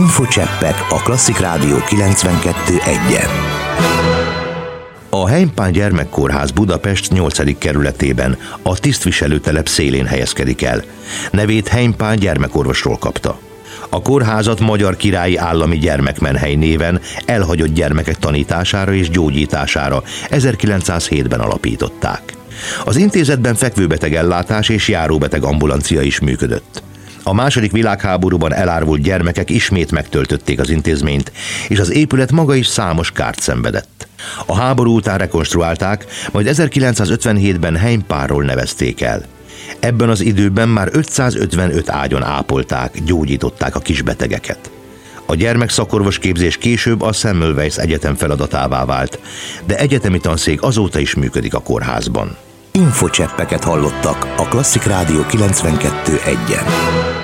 Infocseppek a Klasszik Rádió 92.1-en. A Heimpál Gyermekkórház Budapest 8. kerületében, a tisztviselőtelep szélén helyezkedik el. Nevét Heimpál gyermekorvosról kapta. A kórházat Magyar Királyi Állami Gyermekmenhely néven elhagyott gyermekek tanítására és gyógyítására 1907-ben alapították. Az intézetben fekvőbetegellátás és járóbeteg ambulancia is működött. A II. Világháborúban elárvult gyermekek ismét megtöltötték az intézményt, és az épület maga is számos kárt szenvedett. A háború után rekonstruálták, majd 1957-ben Heimpálról nevezték el. Ebben az időben már 555 ágyon ápolták, gyógyították a kisbetegeket. A gyermekszakorvos képzés később a Semmelweis Egyetem feladatává vált, de egyetemi tanszék azóta is működik a kórházban. Infocseppeket hallottak a Klasszik Rádió 92.1-en.